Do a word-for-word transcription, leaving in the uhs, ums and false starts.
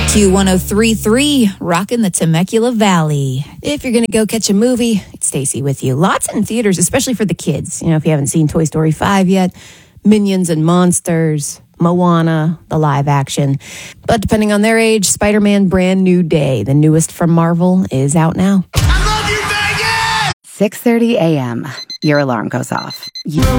Q one oh three point three, rocking the Temecula Valley. If you're going to go catch a movie, it's Stacy with you. Lots in theaters, especially for the kids. You know, if you haven't seen Toy Story five yet, Minions and Monsters, Moana, the live action. But depending on their age, Spider-Man Brand New Day, the newest from Marvel, is out now. I love you, Vegas! six thirty a.m. Your alarm goes off. You-